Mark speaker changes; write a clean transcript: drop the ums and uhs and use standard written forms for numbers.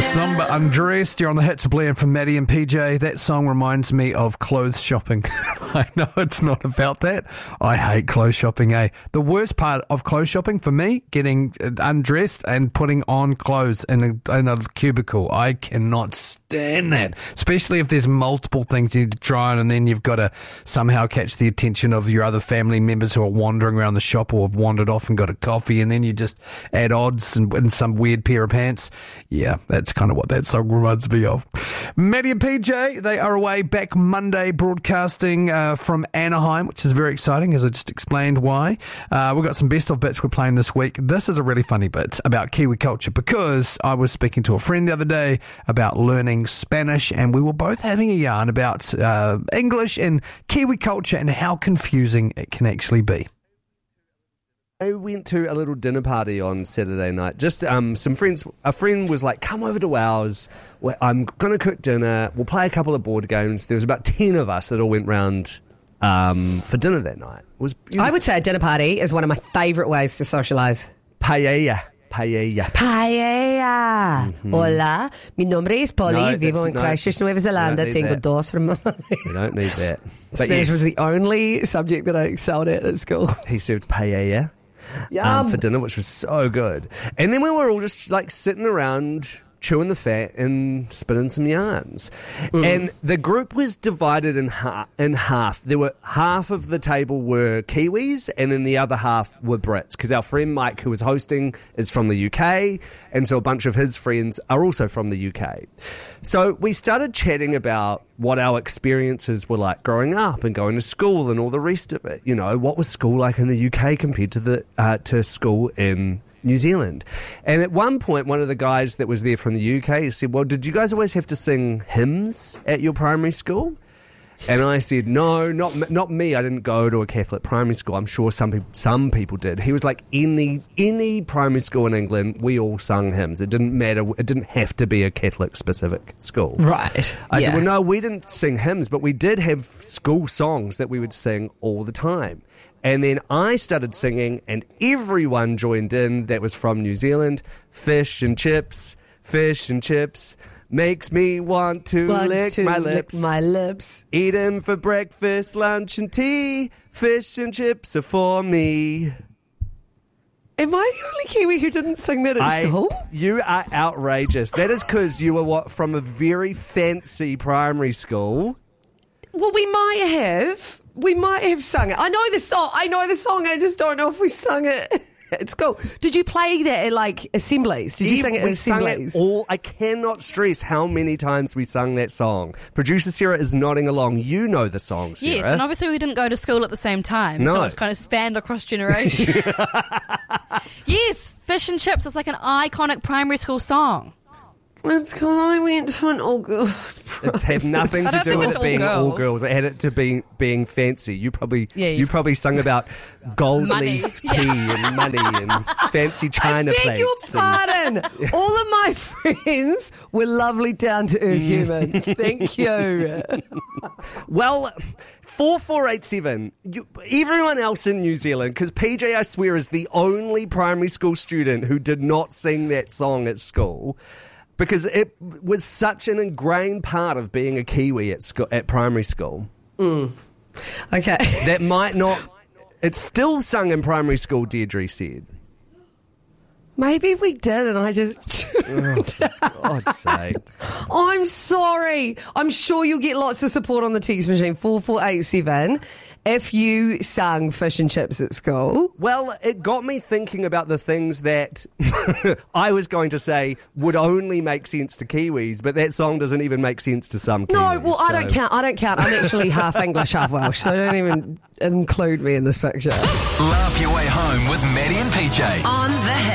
Speaker 1: Somber Undressed. You're on the Hits of Blair from Maddie and PJ. That song reminds me of clothes shopping. I know it's not about that. I hate clothes shopping, eh? The worst part of clothes shopping for me, getting undressed and putting on clothes in a cubicle. I cannot stand that. Especially if there's multiple things you need to try on, and then you've got to somehow catch the attention of your other family members who are wandering around the shop or have wandered off and got a coffee, and then you just add odds and some weird pair of pants. Yeah, that's kind of what that song reminds me of. Maddie and PJ, they are away back Monday broadcasting from Anaheim, which is very exciting, as I just explained why. We've got some best of bits we're playing this week. This is a really funny bit about Kiwi culture, because I was speaking to a friend the other day about learning Spanish, and we were both having a yarn about English and Kiwi culture and how confusing it can actually be.
Speaker 2: I went to a little dinner party on Saturday night. Just some friends. A friend was like, "Come over to ours. I'm going to cook dinner. We'll play a couple of board games." There was about 10 of us that all went round for dinner that night. It was beautiful.
Speaker 3: I would say a dinner party is one of my favourite ways to socialise.
Speaker 2: Paella.
Speaker 3: Hola, mi nombre es Polly.
Speaker 2: No,
Speaker 3: Vivo en Christchurch, Nueva Zelanda. Tengo dos hermanos.
Speaker 2: You don't need that. But
Speaker 3: Spanish
Speaker 2: yes,
Speaker 3: was the only subject that I excelled at school.
Speaker 2: he served paella for dinner, which was so good. And then we were all just like sitting around chewing the fat and spinning some yarns. And the group was divided in half. There were half of the table were Kiwis, and then the other half were Brits, because our friend Mike, who was hosting, is from the UK, and so a bunch of his friends are also from the UK. So we started chatting about what our experiences were like growing up and going to school and all the rest of it. You know, what was school like in the UK compared to school in New Zealand. And at one point, one of the guys that was there from the UK said, "Well, did you guys always have to sing hymns at your primary school?" And I said, "No, not me. I didn't go to a Catholic primary school. I'm sure some people did." He was like, any primary school in England, we all sung hymns. It didn't matter. It didn't have to be a Catholic specific school.
Speaker 3: Right.
Speaker 2: I said, "Well, no, we didn't sing hymns, but we did have school songs that we would sing all the time." And then I started singing, and everyone joined in that was from New Zealand. Fish and chips, makes me want to lick my lips. Eat 'em for breakfast, lunch and tea. Fish and chips are for me.
Speaker 3: Am I the only Kiwi who didn't sing that at school?
Speaker 2: You are outrageous. That is because you were from a very fancy primary school.
Speaker 3: Well, we might have sung it. I know the song. I just don't know if we sung it at school. Did you play that at like assemblies? Did you sing it at assemblies?
Speaker 2: I cannot stress how many times we sung that song. Producer Sarah is nodding along. You know the song, Sarah.
Speaker 4: Yes, and obviously we didn't go to school at the same time.
Speaker 2: No.
Speaker 4: So it's kind of spanned across generations. Yes, Fish and Chips is like an iconic primary school song.
Speaker 3: It's because I went to an all-girls primary.
Speaker 2: It's had nothing to do with it being all girls. It had it to being fancy. You probably sung about gold leaf tea and money and fancy china plates.
Speaker 3: I beg your pardon. All of my friends were lovely, down-to-earth humans. Thank you.
Speaker 2: Well, 4487. Everyone else in New Zealand, because PJ, I swear, is the only primary school student who did not sing that song at school, because it was such an ingrained part of being a Kiwi at primary school.
Speaker 3: Okay.
Speaker 2: That might not... It's still sung in primary school, Deirdre said.
Speaker 3: Maybe we did, and I just...
Speaker 2: For God's sake.
Speaker 3: I'm sorry. I'm sure you'll get lots of support on the text machine, 4487, if you sang Fish and Chips at school.
Speaker 2: Well, it got me thinking about the things that I was going to say would only make sense to Kiwis, but that song doesn't even make sense to some Kiwis.
Speaker 3: No, well, I don't count. I'm actually half English, half Welsh, so don't even include me in this picture.
Speaker 5: Laugh your way home with Maddie and PJ.
Speaker 6: On the Hit.